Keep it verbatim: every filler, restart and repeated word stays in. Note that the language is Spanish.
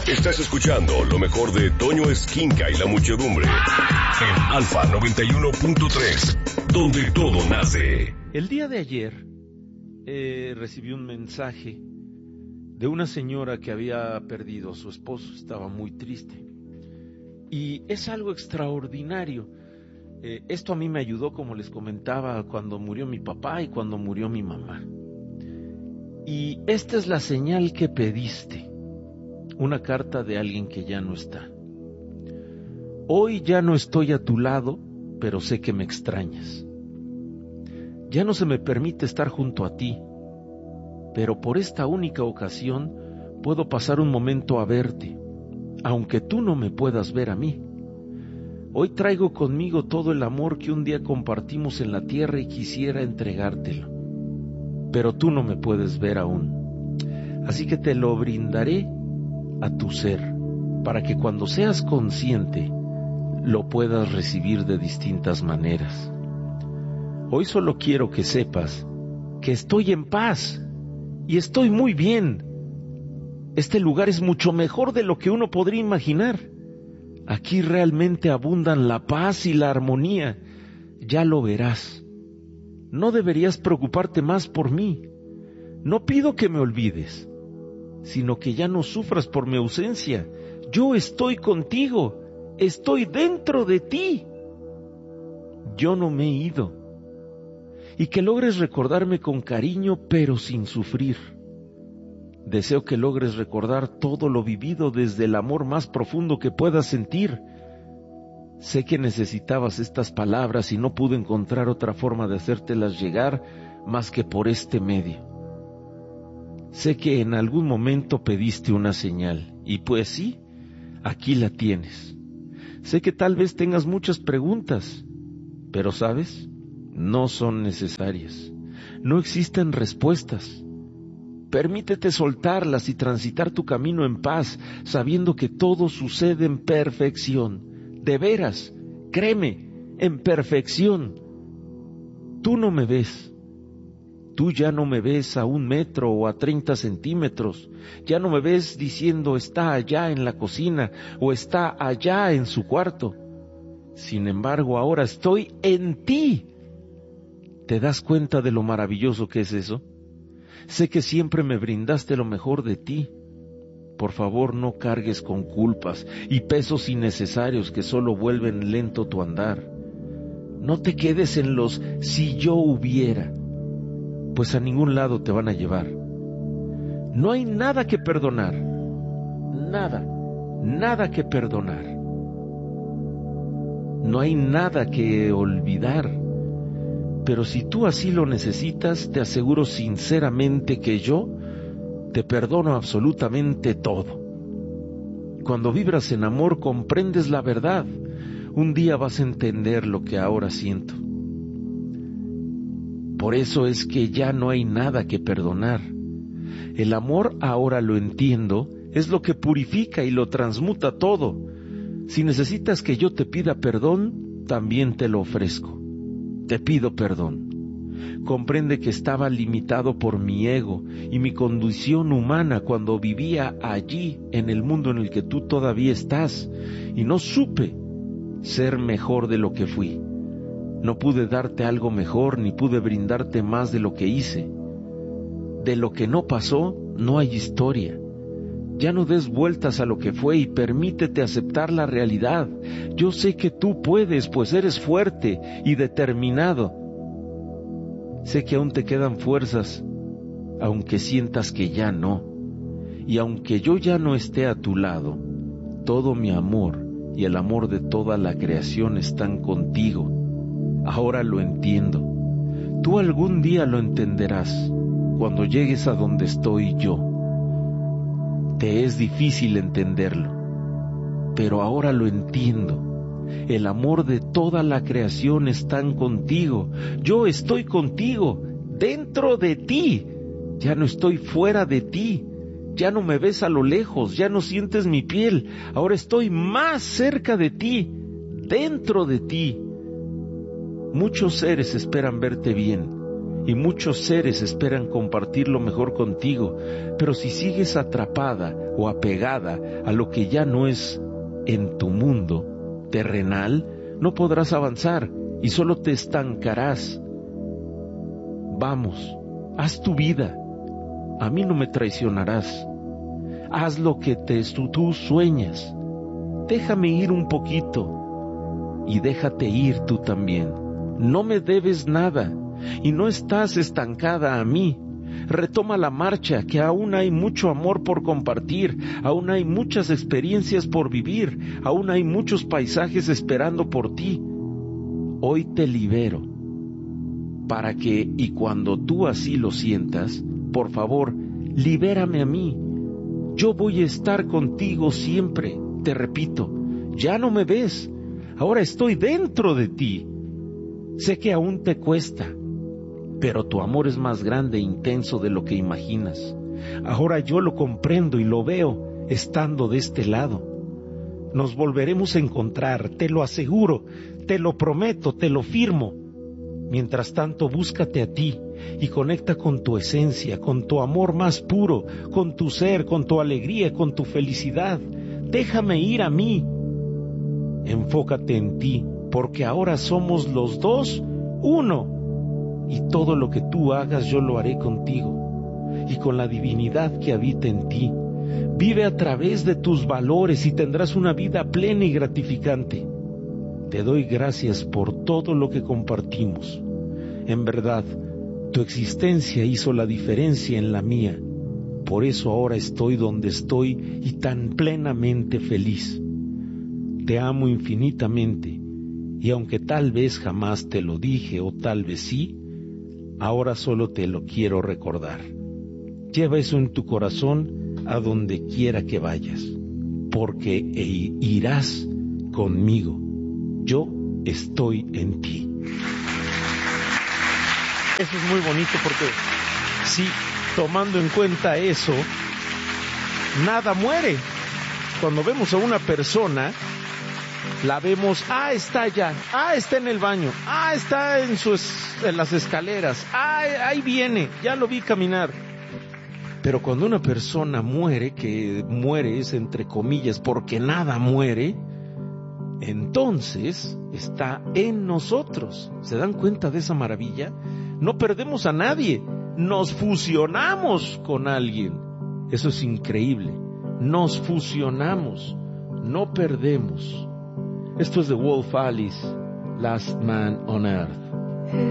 Estás escuchando lo mejor de Toño Esquinca y la muchedumbre en Alfa noventa y uno punto tres, donde todo nace. El día de ayer eh, recibí un mensaje de una señora que había perdido a su esposo, estaba muy triste. Y es algo extraordinario. Eh, esto a mí me ayudó, como les comentaba, cuando murió mi papá y cuando murió mi mamá. Y esta es la señal que pediste. Una carta de alguien que ya no está. Hoy ya no estoy a tu lado, pero sé que me extrañas. Ya no se me permite estar junto a ti, pero por esta única ocasión puedo pasar un momento a verte, aunque tú no me puedas ver a mí. Hoy traigo conmigo todo el amor que un día compartimos en la tierra y quisiera entregártelo, pero tú no me puedes ver aún. Así que te lo brindaré a tu ser, para que cuando seas consciente, lo puedas recibir de distintas maneras. Hoy solo quiero que sepas que estoy en paz y estoy muy bien. Este lugar es mucho mejor de lo que uno podría imaginar. Aquí realmente abundan la paz y la armonía. Ya lo verás. No deberías preocuparte más por mí. No pido que me olvides, sino que ya no sufras por mi ausencia. Yo estoy contigo, estoy dentro de ti. Yo no me he ido. Y que logres recordarme con cariño, pero sin sufrir. Deseo que logres recordar todo lo vivido desde el amor más profundo que puedas sentir. Sé que necesitabas estas palabras y no pude encontrar otra forma de hacértelas llegar más que por este medio. Sé que en algún momento pediste una señal, y pues sí, aquí la tienes. Sé que tal vez tengas muchas preguntas, pero ¿sabes? No son necesarias. No existen respuestas. Permítete soltarlas y transitar tu camino en paz, sabiendo que todo sucede en perfección. De veras, créeme, en perfección. Tú no me ves. Tú ya no me ves a un metro o a treinta centímetros. Ya no me ves diciendo está allá en la cocina o está allá en su cuarto. Sin embargo, ahora estoy en ti. ¿Te das cuenta de lo maravilloso que es eso? Sé que siempre me brindaste lo mejor de ti. Por favor, no cargues con culpas y pesos innecesarios que solo vuelven lento tu andar. No te quedes en los si yo hubiera, pues a ningún lado te van a llevar. No hay nada que perdonar, nada, nada que perdonar. No hay nada que olvidar, pero si tú así lo necesitas, te aseguro sinceramente que yo te perdono absolutamente todo. Cuando vibras en amor, comprendes la verdad. Un día vas a entender lo que ahora siento. Por eso es que ya no hay nada que perdonar. El amor, ahora lo entiendo, es lo que purifica y lo transmuta todo. Si necesitas que yo te pida perdón, también te lo ofrezco. Te pido perdón. Comprende que estaba limitado por mi ego y mi condición humana cuando vivía allí en el mundo en el que tú todavía estás, y no supe ser mejor de lo que fui. No pude darte algo mejor, ni pude brindarte más de lo que hice. De lo que no pasó, no hay historia. Ya no des vueltas a lo que fue y permítete aceptar la realidad. Yo sé que tú puedes, pues eres fuerte y determinado. Sé que aún te quedan fuerzas, aunque sientas que ya no. Y aunque yo ya no esté a tu lado, todo mi amor y el amor de toda la creación están contigo. Ahora lo entiendo. Tú algún día lo entenderás, cuando llegues a donde estoy yo. Te es difícil entenderlo, pero ahora lo entiendo. El amor de toda la creación está contigo. Yo estoy contigo, dentro de ti. Ya no estoy fuera de ti. Ya no me ves a lo lejos, ya no sientes mi piel. Ahora estoy más cerca de ti, dentro de ti. Muchos seres esperan verte bien y muchos seres esperan compartir lo mejor contigo, pero si sigues atrapada o apegada a lo que ya no es en tu mundo terrenal, no podrás avanzar y solo te estancarás. Vamos, haz tu vida. A mí no me traicionarás. Haz lo que te, tú, tú sueñas. Déjame ir un poquito y déjate ir tú también. No me debes nada y no estás estancada a mí. Retoma la marcha, que aún hay mucho amor por compartir, aún hay muchas experiencias por vivir, aún hay muchos paisajes esperando por ti. Hoy te libero, para que, y cuando tú así lo sientas, por favor, libérame a mí. Yo voy a estar contigo siempre. Te repito, ya no me ves, ahora estoy dentro de ti. Sé que aún te cuesta, pero tu amor es más grande e intenso de lo que imaginas. Ahora yo lo comprendo y lo veo estando de este lado. Nos volveremos a encontrar, te lo aseguro, te lo prometo, te lo firmo. Mientras tanto, búscate a ti y conecta con tu esencia, con tu amor más puro, con tu ser, con tu alegría, con tu felicidad. Déjame ir a mí. Enfócate en ti, porque ahora somos los dos uno. Y todo lo que tú hagas yo lo haré contigo y con la divinidad que habita en ti. Vive a través de tus valores y tendrás una vida plena y gratificante. Te doy gracias por todo lo que compartimos. En verdad, tu existencia hizo la diferencia en la mía. Por eso ahora estoy donde estoy y tan plenamente feliz. Te amo infinitamente, y aunque tal vez jamás te lo dije o tal vez sí, ahora solo te lo quiero recordar. Lleva eso en tu corazón a donde quiera que vayas, porque irás conmigo. Yo estoy en ti. Eso es muy bonito porque si tomando en cuenta eso, nada muere. Cuando vemos a una persona, la vemos, ah, está allá, ah, está en el baño, ah, está en, sus, en las escaleras, ah, ahí viene, ya lo vi caminar. Pero cuando una persona muere, que muere es entre comillas porque nada muere, entonces está en nosotros. ¿Se dan cuenta de esa maravilla? No perdemos a nadie, nos fusionamos con alguien. Eso es increíble. Nos fusionamos, no perdemos. Esto es de Wolf Alice, Last Man on Earth.